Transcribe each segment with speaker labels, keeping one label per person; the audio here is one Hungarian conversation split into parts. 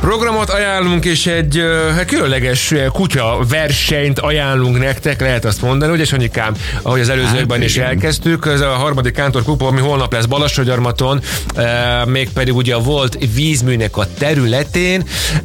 Speaker 1: programot ajánlunk, és egy különleges kutya versenyt ajánlunk nektek, lehet azt mondani, ugye Sanyikám, ahogy az előzőkben is elkezdtük, ez a harmadik Kántor Kupa, ami holnap lesz Balassagyarmaton, mégpedig ugye a volt vízműnek a területén,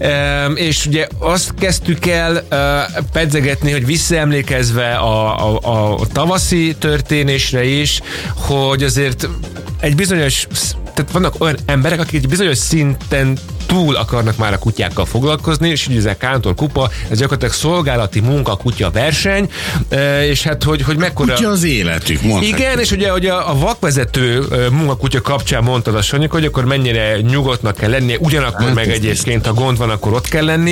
Speaker 1: és ugye azt kezdtük el pedzegetni, hogy visszaemlékezve a tavaszi történésre is, hogy azért egy bizonyos, tehát vannak olyan emberek, akik egy bizonyos szinten túl akarnak már a kutyákkal foglalkozni, és ugye ez a Kántor Kupa, ez gyakorlatilag szolgálati munka-kutya verseny, és hát, hogy mekkora...
Speaker 2: Kutya az életük, mondhatjuk.
Speaker 1: Igen, és ugye hogy a vakvezető munkakutya kapcsán mondtad a Sanyika, hogy akkor mennyire nyugodtnak kell lennie, ugyanakkor hát meg egyébként, ha gond van, akkor ott kell lenni.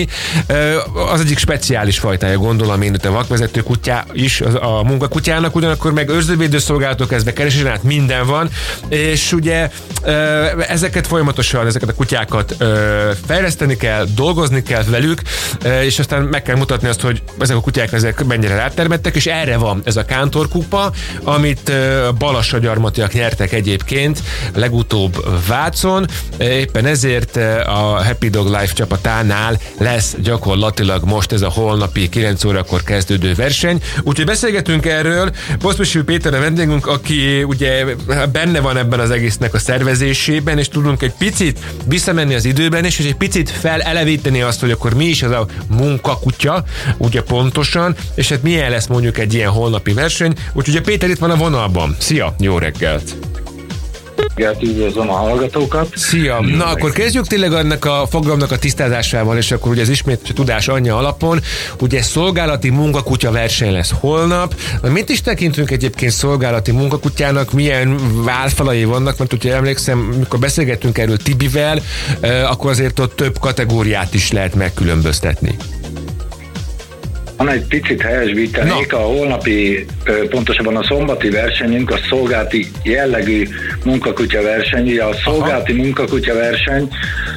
Speaker 1: Az egyik speciális fajtája, gondolom én, a vakvezető kutyá is a munkakutyának, ugyanakkor meg őrzővédőszolgálatok kezdve keresésen át minden van, és ugye ezeket folyamatosan, ezeket a kutyákat fejleszteni kell, dolgozni kell velük, és aztán meg kell mutatni azt, hogy ezek a kutyák ezek mennyire rátermettek, és erre van ez a Kántor Kupa, amit balassagyarmatiak nyertek egyébként legutóbb Vácon. Éppen ezért a Happy Dog Life csapatánál lesz gyakorlatilag most ez a holnapi 9 órakor kezdődő verseny. Úgyhogy beszélgetünk erről. Posztmesű Péter a vendégünk, aki ugye benne van ebben az egésznek a szervezésében, és tudunk egy picit visszamenni az időben, és egy picit felelevíteni azt, hogy akkor mi is az a munkakutya, ugye pontosan, és hát milyen lesz mondjuk egy ilyen holnapi verseny. Úgyhogy a Péter itt van a vonalban. Szia, jó reggelt!
Speaker 3: Üdvözlöm a hallgatókat.
Speaker 1: Szia! Na, akkor kezdjük tényleg annak a fogalomnak a tisztázásával, és akkor ugye ez ismét a tudás anyja alapon. Ugye szolgálati munkakutya verseny lesz holnap. Mit is tekintünk egyébként szolgálati munkakutyának? Milyen válfalai vannak? Mert ugye emlékszem, mikor beszélgettünk erről Tibivel, akkor azért ott több kategóriát is lehet megkülönböztetni.
Speaker 3: Van egy picit helyesbítenék, a holnapi, pontosabban a szombati versenyünk a szolgálati jellegű munkakutya verseny. A szolgálati munkakutya verseny,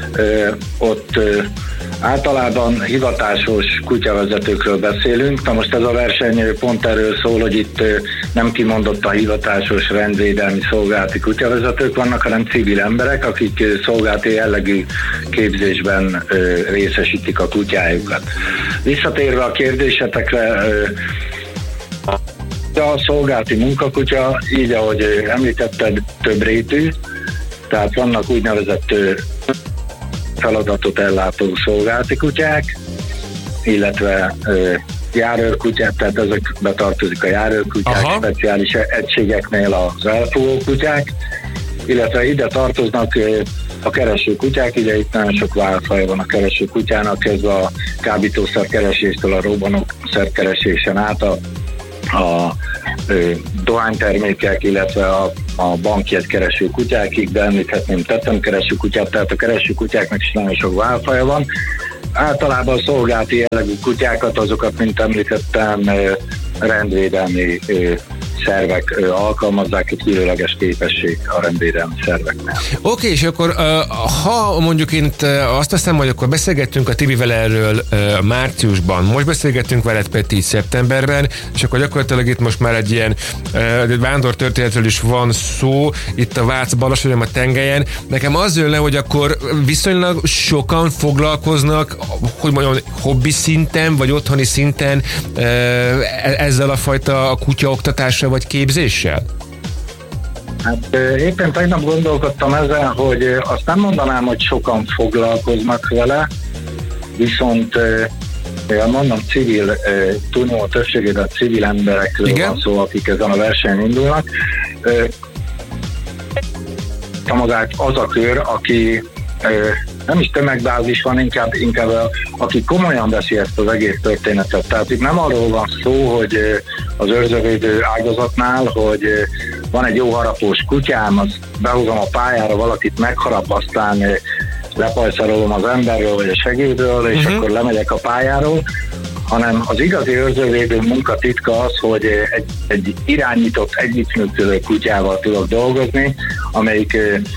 Speaker 3: ott általában hivatásos kutyavezetőkről beszélünk. Na most ez a verseny pont erről szól, hogy itt nem kimondottan hivatásos rendvédelmi szolgálati kutyavezetők vannak, hanem civil emberek, akik szolgálati jellegű képzésben részesítik a kutyájukat. Visszatérve a kérdésetekre, a szolgálati munkakutya, így ahogy említetted, több rétű, tehát vannak úgynevezett feladatot ellátó szolgálati kutyák, illetve járőrkutyák, tehát ezekbe tartozik a járőrkutyák, speciális egységeknél az elfogó kutyák, illetve ide tartoznak a keresőkutyák, ugye itt nagyon sok válfaj van a keresőkutyának, kezdve a kábítószerkereséstől a robbanószerkeresésen át a dohánytermékek, illetve a bankjegy kereső kutyákig, de említhetném tetemkereső kutyát, tehát a kereső kutyáknak is nagyon sok válfaja van. Általában a szolgálati jellegű kutyákat, azokat, mint említettem, rendvédelmi szervek alkalmazzák, egy különleges képesség a rendvédelmi szerveknél.
Speaker 1: Oké, és akkor ha mondjuk én azt hiszem, hogy akkor beszélgettünk a Tibivel erről márciusban, most beszélgettünk veled Peti szeptemberben, és akkor gyakorlatilag itt most már egy ilyen vándortörténetről is van szó, itt a Vác-Balassagyarmat a tengelyen. Nekem az jön le, hogy akkor viszonylag sokan foglalkoznak, hogy mondjam, hobbi szinten, vagy otthoni szinten ezzel a fajta kutyaoktatással vagy képzéssel?
Speaker 3: Hát éppen tegnap gondolkodtam ezen, hogy azt nem mondanám, hogy sokan foglalkoznak vele, viszont mondom, civil, túlnyomó többségében civil emberekről van szó, akik ezen a versenyen indulnak. Magát az a kör, aki nem is tömegbázis van, inkább aki komolyan veszi ezt az egész történetet. Tehát itt nem arról van szó, hogy az őrzővédő ágazatnál, hogy van egy jó harapós kutyám, azt behúzom a pályára, valakit megharap, aztán lepajszarolom az emberről vagy a segédről, és akkor lemegyek a pályáról, hanem az igazi őrzővédő munkatitka az, hogy egy irányított, együttműködő kutyával tudok dolgozni, amelyik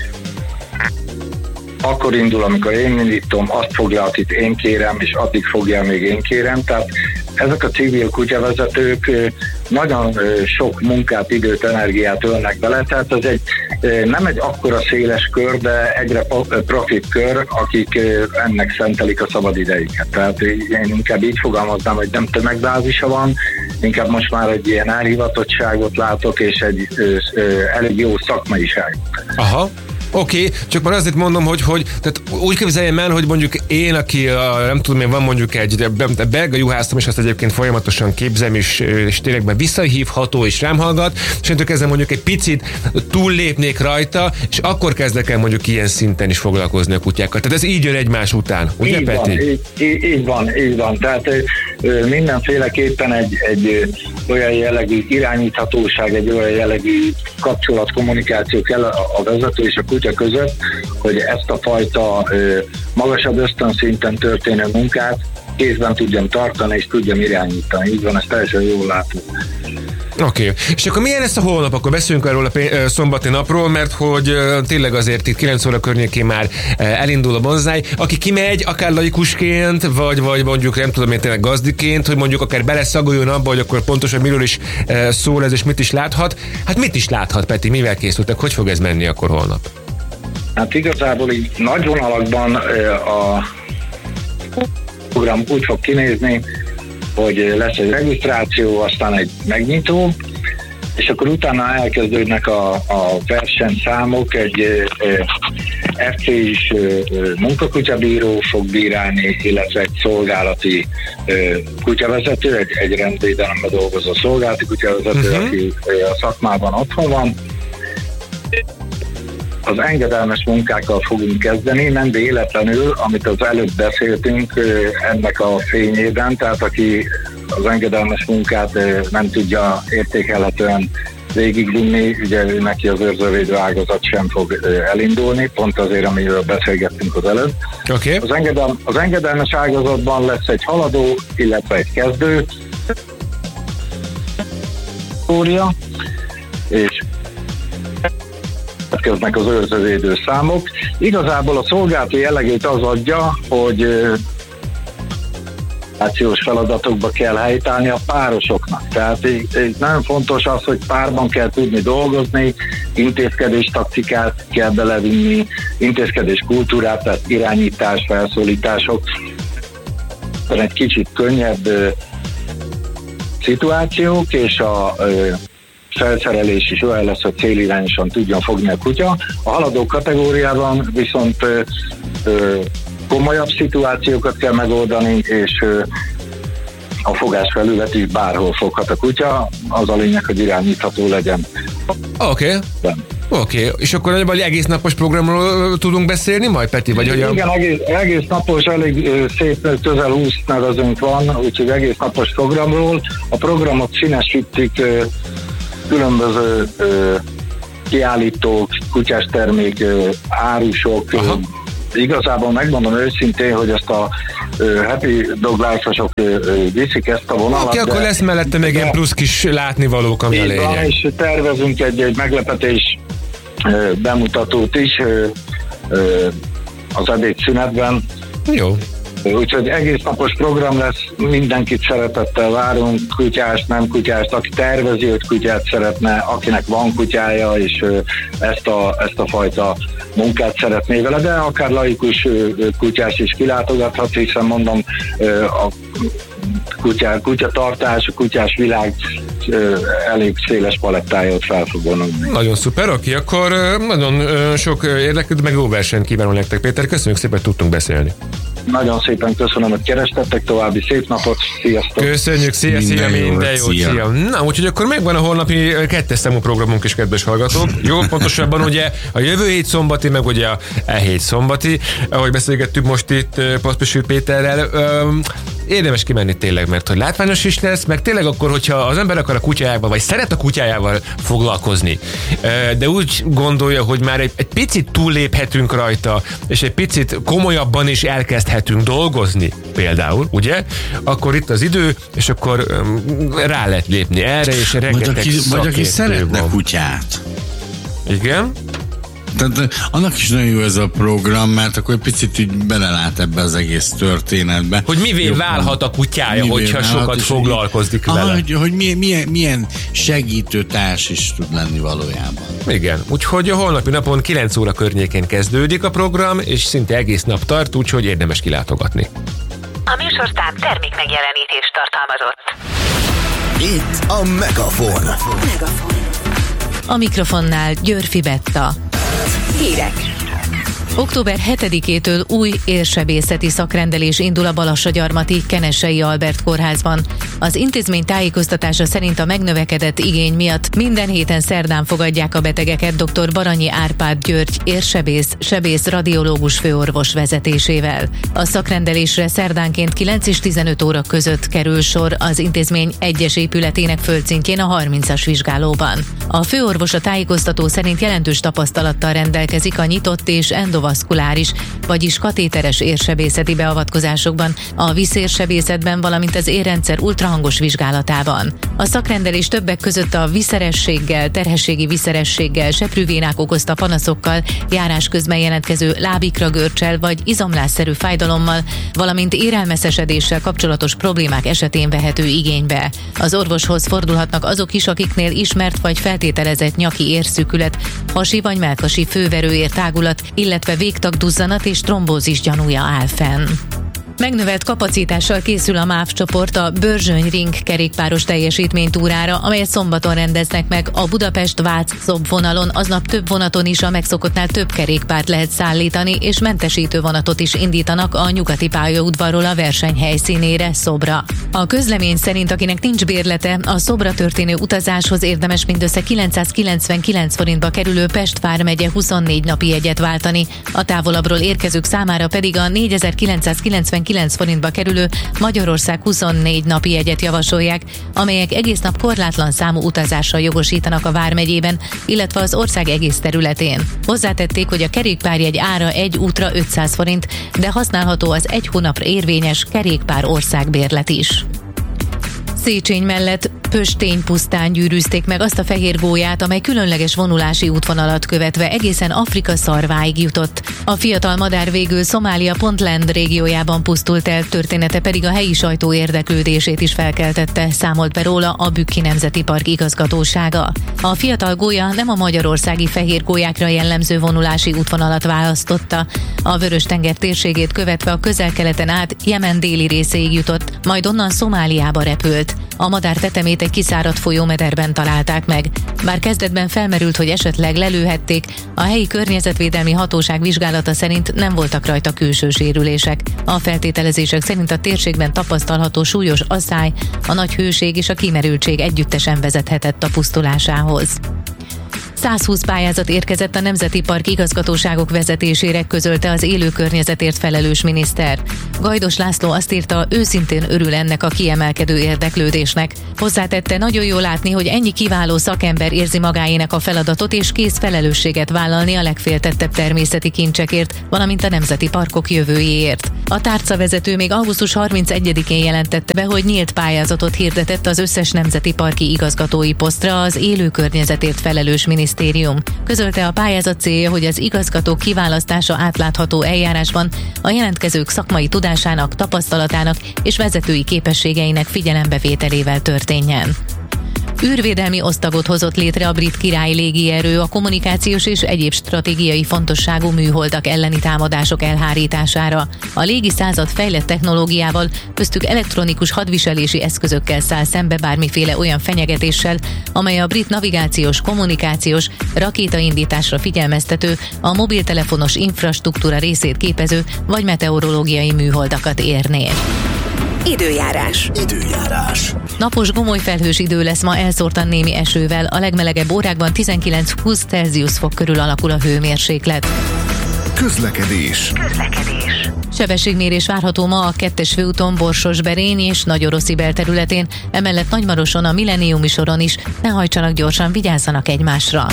Speaker 3: akkor indul, amikor én indítom, azt fogja, akit én kérem, és addig fogja, még én kérem. Tehát ezek a civil kutyavezetők nagyon sok munkát, időt, energiát ölnek bele, tehát ez nem egy akkora széles kör, de egyre profit kör, akik ennek szentelik a szabad idejüket. Tehát én inkább így fogalmaznám, hogy nem tömegbázisa van, inkább most már egy ilyen elhivatottságot látok, és egy elég jó szakmaiságot.
Speaker 1: Aha. Oké, csak már azért mondom, hogy tehát úgy képzeljem el, hogy mondjuk én, aki nem tudom, én van mondjuk egy belga juhászom, és azt egyébként folyamatosan képzem, és tényleg visszahívható, és rám hallgat, és én kezdem mondjuk egy picit túllépnék rajta, és akkor kezdek el mondjuk ilyen szinten is foglalkozni a kutyákkal. Tehát ez így jön egymás után, ugye
Speaker 3: így
Speaker 1: Peti?
Speaker 3: Van, így van. Tehát mindenféleképpen egy olyan jellegű irányíthatóság, egy olyan jellegű kapcsolat, kommunikáció kell a vezető és a kutya között, hogy ezt a fajta magasabb ösztönszinten történő munkát kézben tudjam tartani és tudjam irányítani. Így van, ezt teljesen jól látom.
Speaker 1: Oké. És akkor milyen lesz a holnap? Akkor beszélünk erről a szombati napról, mert hogy tényleg azért itt 9 óra környékén már elindul a bonzáj. Aki kimegy, akár laikusként, vagy mondjuk nem tudom én tényleg gazdiként, hogy mondjuk akár beleszagoljon abba, hogy akkor pontosan miről is szól ez, és mit is láthat. Hát mit is láthat, Peti? Mivel készültek? Hogy fog ez menni akkor holnap?
Speaker 3: Hát igazából így nagy vonalakban a program úgy fog kinézni, hogy lesz egy regisztráció, aztán egy megnyitó, és akkor utána elkezdődnek a versenyszámok, egy FC-s munkakutyabíró fog bírálni, illetve egy szolgálati kutyavezető, egy rendvédelemben dolgozó szolgálati kutyavezető, aki a szakmában otthon van. Az engedelmes munkákkal fogunk kezdeni, nem véletlenül, amit az előbb beszéltünk ennek a fényében, tehát aki az engedelmes munkát nem tudja értékelhetően végigvinni, ugye neki az őrzővédő ágazat sem fog elindulni, pont azért, amiről beszélgettünk az előbb.
Speaker 1: Okay.
Speaker 3: Az engedelmes ágazatban lesz egy haladó, illetve egy kezdő, és következnek az őrzővédő számok. Igazából a szolgálati jellegét az adja, hogy feladatokba kell helytállni a párosoknak. Tehát nagyon fontos az, hogy párban kell tudni dolgozni, intézkedés taktikát kell belevinni, intézkedés kultúrát, tehát irányítás, felszólítások. Egy kicsit könnyebb szituációk, és a felszerelés is olyan lesz, hogy célirányosan tudjon fogni a kutya. A haladó kategóriában viszont komolyabb szituációkat kell megoldani, és a fogásfelület is bárhol foghat a kutya. Az a lényeg, hogy irányítható legyen.
Speaker 1: Oké. És akkor nagyjából egész napos programról tudunk beszélni majd, Peti? Vagy
Speaker 3: igen, egész napos, elég szép, közel 20 nevezőnk van, úgyhogy egész napos programról. A programot színesítik különböző kiállítók, kutyás termék, árusok. Igazából megmondom őszintén, hogy ezt a Happy Dog Life-osok viszik ezt a vonalat.
Speaker 1: Oké, akkor lesz mellette még egy plusz kis látnivalók, ami a lényeg.
Speaker 3: És tervezünk egy meglepetés bemutatót is az ebédszünetben.
Speaker 1: Jó.
Speaker 3: Úgyhogy egész napos program lesz, mindenkit szeretettel várunk, kutyást, nem kutyást, aki tervezi, hogy kutyát szeretne, akinek van kutyája, és ezt a fajta munkát szeretné vele, de akár laikus kutyás is kilátogathat, hiszen mondom, a kutyatartás, a kutyás világ elég széles palettáját fel fog vonulni.
Speaker 1: Nagyon szuper, oké, akkor nagyon sok érdeklődő, meg jó versenyt kívánunk nektek, Péter. Köszönjük szépen, hogy tudtunk beszélni.
Speaker 3: Nagyon szépen köszönöm, hogy kerestettek, további szép napot, sziasztok!
Speaker 1: Köszönjük, szia, minden jót, szia! Na, úgyhogy akkor megvan a holnapi 2. számú programunk is, kedves hallgatók. Jó, pontosabban ugye a jövő hét szombati, meg ugye a hét szombati, ahogy beszélgettük most itt Poszpisi Péterrel. Érdemes kimenni tényleg, mert hogy látványos is lesz, meg tényleg akkor, hogyha az ember akar a kutyájával, vagy szeret a kutyájával foglalkozni, de úgy gondolja, hogy már egy picit túlléphetünk rajta, és egy picit komolyabban is elkezdhetünk dolgozni, például, ugye? Akkor itt az idő, és akkor rá lehet lépni erre, és rengeteg
Speaker 2: vagy aki szeretne
Speaker 1: van.
Speaker 2: kutyát.
Speaker 1: Igen?
Speaker 2: Tehát annak is nagyon jó ez a program, mert akkor egy picit így belelát ebbe az egész történetbe.
Speaker 1: Hogy mivé válhat a kutyája, hogyha sokat foglalkozik vele.
Speaker 2: Hogy milyen segítőtárs is tud lenni valójában.
Speaker 1: Igen, úgyhogy a holnapi napon 9 óra környékén kezdődik a program, és szinte egész nap tart, úgyhogy érdemes kilátogatni.
Speaker 4: A műsorszám termékmegjelenítést tartalmazott.
Speaker 5: Itt a Megafon.
Speaker 4: A mikrofonnál Györfi Betta. Hírek. Október 7-től új érsebészeti szakrendelés indul a Balassagyarmati Kenessei Albert kórházban. Az intézmény tájékoztatása szerint a megnövekedett igény miatt minden héten szerdán fogadják a betegeket dr. Baranyi Árpád György érsebész radiológus főorvos vezetésével. A szakrendelésre szerdánként 9 és 15 óra között kerül sor az intézmény egyes épületének földszintjén a 30-as vizsgálóban. A főorvos a tájékoztató szerint jelentős tapasztalattal rendelkezik a nyitott és endovaszkuláris, vagyis katéteres érsebészeti beavatkozásokban, a vízérsebészetben, valamint az érrendszer ultrahangos vizsgálatában. A szakrendelés többek között a viszerességgel, terhességi viszerességgel, seprűvénák okozta panaszokkal, járás közben jelentkező lábikragörccsel vagy izomlásszerű fájdalommal, valamint érelmeszesedéssel kapcsolatos problémák esetén vehető igénybe. Az orvoshoz fordulhatnak azok is, akiknél ismert vagy feltételezett nyaki érszűkület, hasi vagy mellkasi főverőér tágulat, illetve végtagduzzanat és trombózis gyanúja áll fenn. Megnövelt kapacitással készül a MÁV csoport a Börzsöny Ring kerékpáros teljesítménytúrára, amelyet szombaton rendeznek meg a Budapest-Vác-Zob vonalon, aznap több vonaton is a megszokottnál több kerékpárt lehet szállítani, és mentesítő vonatot is indítanak a nyugati pályaudvarról a verseny helyszínére, Szobra. A közlemény szerint, akinek nincs bérlete, a Szobra történő utazáshoz érdemes mindössze 999 forintba kerülő Pest vármegye 24 napi jegyet váltani, a távolabbról érkezők számára pedig a 4999 forintba kerülő Magyarország 24 napi jegyet javasolják, amelyek egész nap korlátlan számú utazásra jogosítanak a vármegyében, illetve az ország egész területén. Hozzátették, hogy a kerékpárjegy ára egy útra 500 forint, de használható az egy hónapra érvényes kerékpár országbérlet is. Széchenyi mellett Pöstény pusztán gyűrűzték meg azt a fehér gólyát, amely különleges vonulási útvonalat követve egészen Afrika szarváig jutott. A fiatal madár végül Szomália Puntland régiójában pusztult el, története pedig a helyi sajtó érdeklődését is felkeltette, számolt be róla a Bükki Nemzeti Park igazgatósága. A fiatal gólya nem a magyarországi fehér gólyákra jellemző vonulási útvonalat választotta. A Vörös-tenger térségét követve a Közel-Keleten át Jemen déli részéig jutott, majd onnan Szomáliába repült. A madár tetemét egy kiszáradt folyómederben találták meg. Bár kezdetben felmerült, hogy esetleg lelőhették, a helyi környezetvédelmi hatóság vizsgálata szerint nem voltak rajta külső sérülések. A feltételezések szerint a térségben tapasztalható súlyos asszály, a nagy hőség és a kimerültség együttesen vezethetett a pusztulásához. 120 pályázat érkezett a Nemzeti Park igazgatóságok vezetésére, közölte az élő környezetért felelős miniszter. Gajdos László azt írta, őszintén örül ennek a kiemelkedő érdeklődésnek. Hozzátette, nagyon jó látni, hogy ennyi kiváló szakember érzi magáénak a feladatot és kész felelősséget vállalni a legféltettebb természeti kincsekért, valamint a nemzeti parkok jövőjéért. A tárcavezető még augusztus 31-én jelentette be, hogy nyílt pályázatot hirdetett az összes nemzeti parki igazgatói posztra az élő környezetért felelős minisztérium. Közölte, a pályázat célja, hogy az igazgatók kiválasztása átlátható eljárásban a jelentkezők szakmai tudásának, tapasztalatának és vezetői képességeinek figyelembevételével történjen. Űrvédelmi osztagot hozott létre a brit királyi légierő a kommunikációs és egyéb stratégiai fontosságú műholdak elleni támadások elhárítására. A légi század fejlett technológiával, köztük elektronikus hadviselési eszközökkel száll szembe bármiféle olyan fenyegetéssel, amely a brit navigációs, kommunikációs, rakétaindításra figyelmeztető, a mobiltelefonos infrastruktúra részét képező vagy meteorológiai műholdakat érné. Időjárás.
Speaker 5: Napos
Speaker 4: gomolyfelhős idő lesz ma, elszórtan némi esővel, a legmelegebb órákban 19-20 Celsius fok körül alakul a hőmérséklet.
Speaker 5: Közlekedés.
Speaker 4: Sebességmérés várható ma a 2-es főúton Borsos-Berény és Nagyoroszi belterületén, emellett Nagymaroson, a Millenniumi soron is. Ne hajtsanak gyorsan, vigyázzanak egymásra.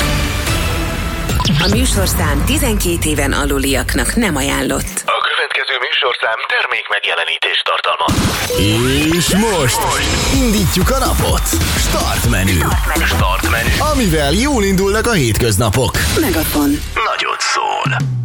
Speaker 6: A műsorszám 12 éven aluliaknak nem ajánlott.
Speaker 5: A következő következő műsorszám termék megjelenítés tartalmaz. És most indítjuk a napot. Startmenü. Amivel jól indulnak a hétköznapok.
Speaker 6: Megafon.
Speaker 5: Nagyot szól.